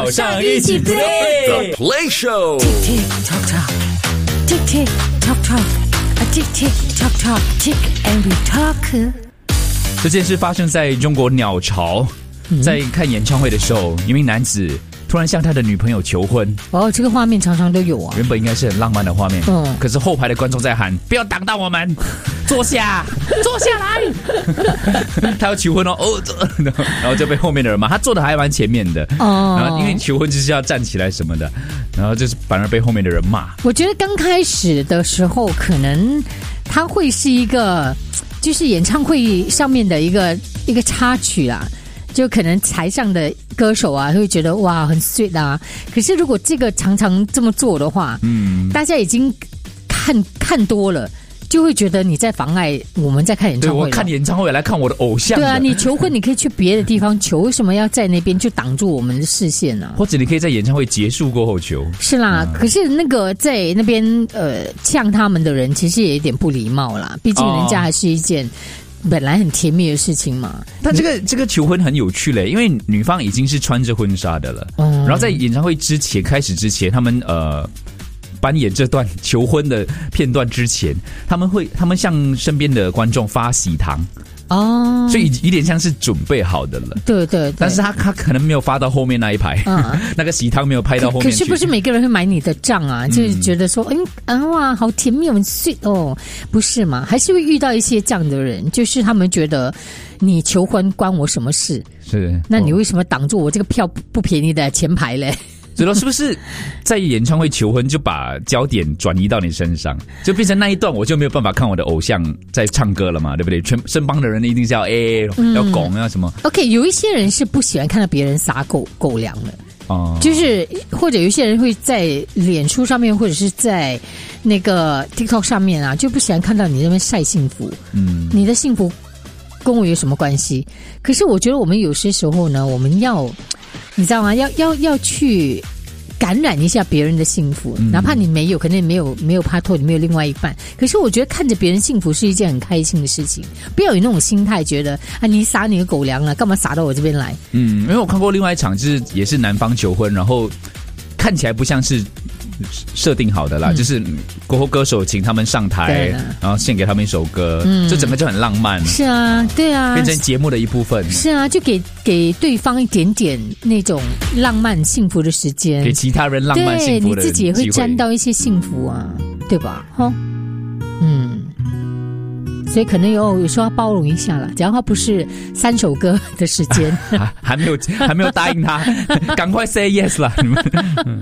早上一起 play The Play Show。 Tick tock tock, tick tick tock tock, a tick tick tock tock, tick and we talk。 这件事发生在中国鸟巢，在看演唱会的时候，一名男子突然向他的女朋友求婚。 哦，这个画面常常都有啊。 原本应该是很浪漫的画面，可是后排的观众在喊：“不要挡到我们，坐下，坐下来。”他要求婚哦，然后就被后面的人骂。他坐的还蛮前面的，然后因为求婚就是要站起来什么的，然后就是反而被后面的人骂。 我觉得刚开始的时候，可能他会是一个，就是演唱会上面的一个插曲啦。就可能台上的歌手啊会觉得哇很 sweet 啊，可是如果这个常常这么做的话，大家已经看多了，就会觉得你在妨碍我们在看演唱会。 对，我看演唱会来看我的偶像的。 对啊，你求婚你可以去别的地方求，为什么要在那边就挡住我们的视线呢？ 或者你可以在演唱会结束过后求。 是啦，可是那个在那边呛他们的人其实也有点不礼貌啦，毕竟人家还是一件本来很甜蜜的事情嘛。 但这个求婚很有趣嘞，因为女方已经是穿着婚纱的了，然后在演唱会开始之前，他们扮演这段求婚的片段之前，他们向身边的观众发喜糖。哦，所以有点像是准备好的了。对对对，但是他可能没有发到后面那一排，那个喜糖没有拍到后面去。 可是不是每个人会买你的账啊？就是觉得说，哇，好甜蜜，很 sweet 哦，不是嘛？还是会遇到一些这样的人，就是他们觉得你求婚关我什么事？ 是， 那你为什么挡住我这个票不便宜的前排嘞？ 所以说是不是在演唱会求婚就把焦点转移到你身上，就变成那一段我就没有办法看我的偶像在唱歌了嘛，对不对？全身帮的人一定是要要拱要什么。 OK， 有一些人是不喜欢看到别人撒狗粮的。就是或者有一些人会在脸书上面或者是在那个 TikTok 上面啊，就不喜欢看到你那边晒幸福。你的幸福跟我有什么关系？可是我觉得我们有些时候呢，我们要你知道吗？要去感染一下别人的幸福，哪怕你没有，可能你没有拍拖，你没有另外一半，可是我觉得看着别人幸福是一件很开心的事情，不要有那种心态，觉得啊你撒你的狗粮了，干嘛撒到我这边来？ 因为我看过另外一场，就是也是男方求婚，然后看起来不像是设定好的啦，就是过后歌手请他们上台，然后献给他们一首歌，这整个就很浪漫。是啊，对啊， 变成节目的一部分。 是啊，就给对方一点点那种浪漫幸福的时间， 给其他人浪漫幸福的机会， 对，你自己也会沾到一些幸福啊，对吧？所以可能有时候要包容一下了，只要他不是3首歌的时间， 还没有答应他，赶快 say yes 啦！